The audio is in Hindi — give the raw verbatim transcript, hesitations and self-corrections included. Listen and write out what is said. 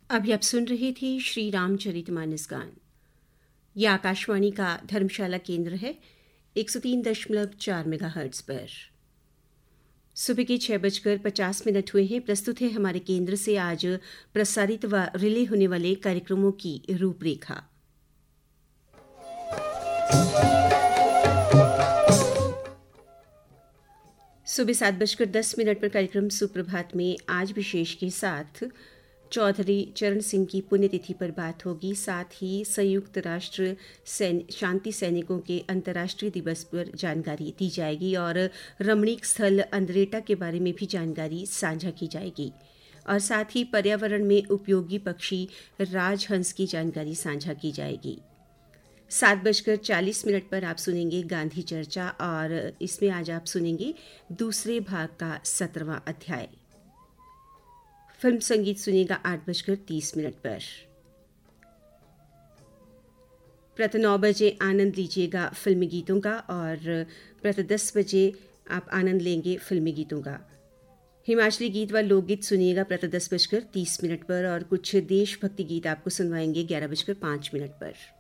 अभी आप सुन रहे थे श्री रामचरितमानस गान। यह आकाशवाणी का धर्मशाला केंद्र है एक सौ तीन दशमलव चार मेगाहर्ट्ज पर। सुबह के छह बजकर पचास मिनट हुए हैं। प्रस्तुत है हमारे केंद्र से आज प्रसारित व रिले होने वाले कार्यक्रमों की रूपरेखा। सुबह सात बजकर दस मिनट पर कार्यक्रम सुप्रभात में आज विशेष के साथ चौधरी चरण सिंह की पुण्यतिथि पर बात होगी। साथ ही संयुक्त राष्ट्र सैन शांति सैनिकों के अंतर्राष्ट्रीय दिवस पर जानकारी दी जाएगी और रमणीक स्थल अंद्रेटा के बारे में भी जानकारी साझा की जाएगी और साथ ही पर्यावरण में उपयोगी पक्षी राजहंस की जानकारी साझा की जाएगी। सात बजकर चालीस मिनट पर आप सुनेंगे गांधी चर्चा और इसमें आज आप सुनेंगे दूसरे भाग का सत्रहवां अध्याय। फिल्म संगीत सुनेगा आठ बजकर तीस मिनट पर। प्रातः नौ बजे आनंद लीजिएगा फिल्मी गीतों का और प्रातः दस बजे आप आनंद लेंगे फिल्मी गीतों का। हिमाचली गीत व लोकगीत सुनिएगा प्रातः दस बजकर तीस मिनट पर और कुछ देशभक्ति गीत आपको सुनवाएंगे ग्यारह बजकर पाँच मिनट पर।